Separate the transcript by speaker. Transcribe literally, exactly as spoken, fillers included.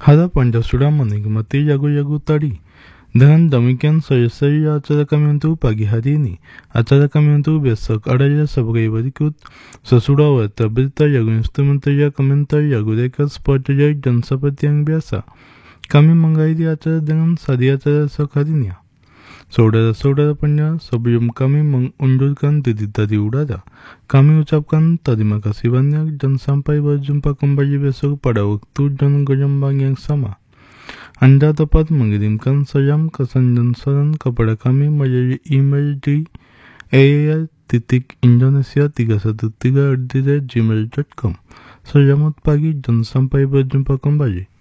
Speaker 1: Hadapan sudah menikmati lagu-lagu tadi. Dengan demikian selesai acara kami untuk pagi hari ini. Acara kami untuk besok adalah sebagai berikut. Sesudah warta berita lagu instrumental, komentar lagu reka, sport live, dan seperti yang biasa, kami mengakhiri acara dengan sadi acara esok harinya. Saudara-saudara pendengar, sebelum kami mengundurkan diri dari udara, kami ucapkan terima kasih banyak dan sampai berjumpa kembali besok pada waktu dan gelombang yang sama. Anda dapat mengirimkan salam, kesan, dan saran kepada kami melalui email di a r titik indonesia tiga satu tiga at gmail dot com. Selamat pagi dan sampai berjumpa kembali.